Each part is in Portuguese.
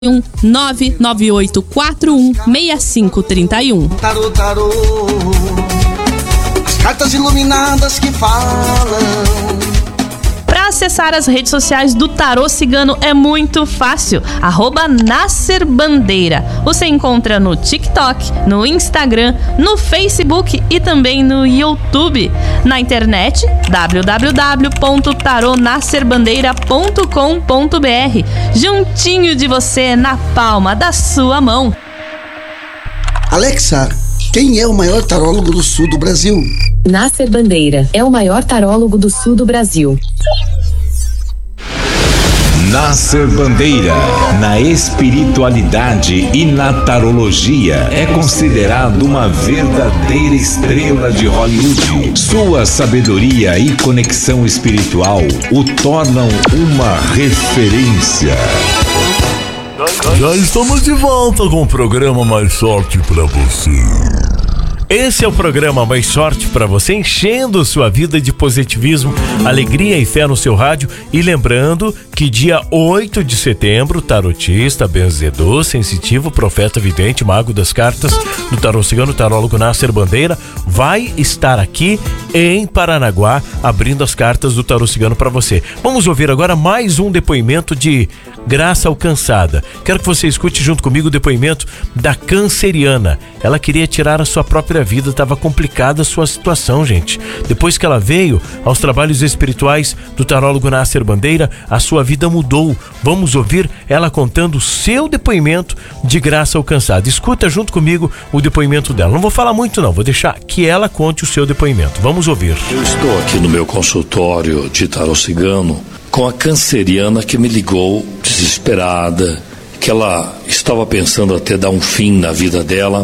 998416531. Tarô, tarô, as cartas iluminadas que falam. Para acessar as redes sociais do Tarô Cigano é muito fácil. @NascerBandeira. Você encontra no TikTok, no Instagram, no Facebook e também no YouTube. Na internet, www.taronascerbandeira.com.br. Juntinho de você, na palma da sua mão. Alexa, quem é o maior tarólogo do sul do Brasil? Nascer Bandeira é o maior tarólogo do sul do Brasil. Nascer Bandeira, na espiritualidade e na tarologia, é considerado uma verdadeira estrela de Hollywood. Sua sabedoria e conexão espiritual o tornam uma referência. Já estamos de volta com o programa Mais Sorte pra você. Esse é o programa Mais Sorte para você, enchendo sua vida de positivismo, alegria e fé no seu rádio. E lembrando que dia 8 de setembro, tarotista, benzedor, sensitivo, profeta vidente, mago das cartas do Tarô Cigano, tarólogo Nascer Bandeira, vai estar aqui em Paranaguá, abrindo as cartas do Tarô Cigano para você. Vamos ouvir agora mais um depoimento de Graça Alcançada. Quero que você escute junto comigo o depoimento da canceriana. Ela queria tirar a sua própria vida, estava complicada a sua situação, gente. Depois que ela veio aos trabalhos espirituais do tarólogo Nascer Bandeira, a sua vida mudou. Vamos ouvir ela contando o seu depoimento de Graça Alcançada. Escuta junto comigo o depoimento dela. Não vou falar muito não, vou deixar que ela conte o seu depoimento. Vamos ouvir. Eu estou aqui no meu consultório de Tarô Cigano com a canceriana que me ligou desesperada, que ela estava pensando até dar um fim na vida dela.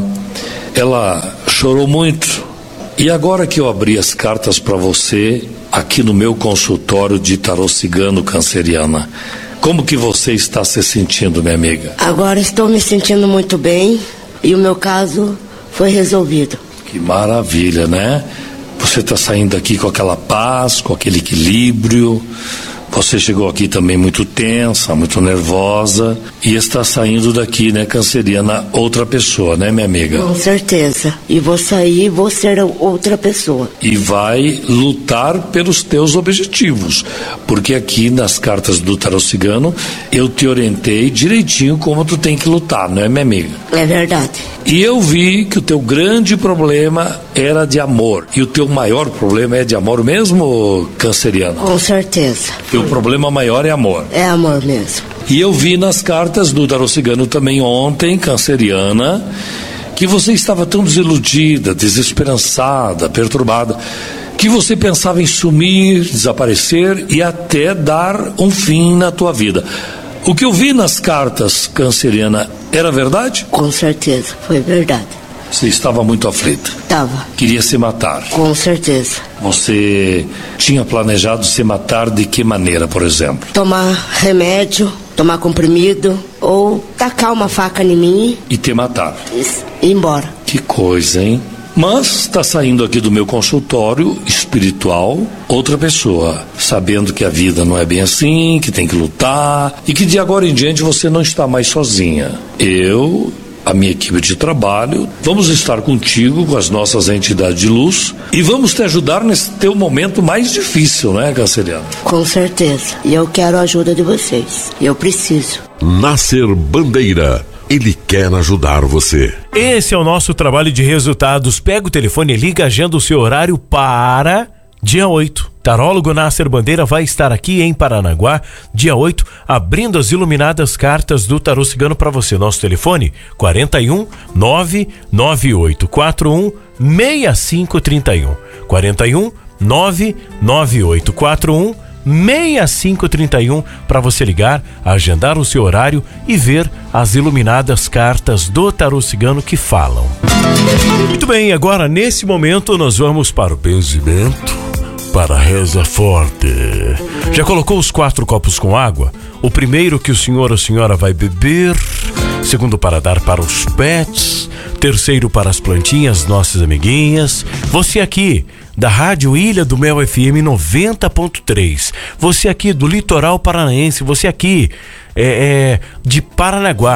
Ela chorou muito. E agora que eu abri as cartas para você, aqui no meu consultório de Tarô Cigano, canceriana, como que você está se sentindo, minha amiga? Agora estou me sentindo muito bem e o meu caso foi resolvido. Que maravilha, né? Você está saindo aqui com aquela paz, com aquele equilíbrio. Você chegou aqui também muito tensa, muito nervosa e está saindo daqui, né, canceriana, outra pessoa, né, minha amiga? Com certeza. E vou sair e vou ser outra pessoa. E vai lutar pelos teus objetivos, porque aqui nas cartas do Tarô Cigano eu te orientei direitinho como tu tem que lutar, não é, minha amiga? É verdade. E eu vi que o teu grande problema era de amor. E o teu maior problema é de amor mesmo, canceriana? Com certeza. Teu problema maior é amor. É amor mesmo. E eu vi nas cartas do Tarô Cigano também ontem, canceriana, que você estava tão desiludida, desesperançada, perturbada, que você pensava em sumir, desaparecer e até dar um fim na tua vida. O que eu vi nas cartas, canceriana, era verdade? Com certeza, foi verdade. Você estava muito aflita? Estava. Queria se matar? Com certeza. Você tinha planejado se matar de que maneira, por exemplo? Tomar remédio, tomar comprimido ou tacar uma faca em mim e te matar? E ir embora. Que coisa, hein? Mas está saindo aqui do meu consultório espiritual outra pessoa, sabendo que a vida não é bem assim, que tem que lutar e que de agora em diante você não está mais sozinha. Eu, a minha equipe de trabalho, vamos estar contigo, com as nossas entidades de luz e vamos te ajudar nesse teu momento mais difícil, né, canceriano? Com certeza. E eu quero a ajuda de vocês. Eu preciso. Nascer Bandeira. Ele quer ajudar você. Esse é o nosso trabalho de resultados. Pega o telefone e liga, agenda o seu horário para dia 8. Tarólogo Nascer Bandeira vai estar aqui em Paranaguá, dia 8, abrindo as iluminadas cartas do Tarô Cigano para você. Nosso telefone 41 99841 6531. 41 99841 6531 para você ligar, agendar o seu horário e ver as iluminadas cartas do Tarô Cigano que falam. Muito bem, agora nesse momento nós vamos para o benzimento, para a reza forte. Já colocou os 4 copos com água? O primeiro que o senhor ou senhora vai beber segundo para dar para os pets, terceiro para as plantinhas, nossas amiguinhas. Você aqui da Rádio Ilha do Mel FM 90.3, você aqui do litoral paranaense, você aqui de Paranaguá,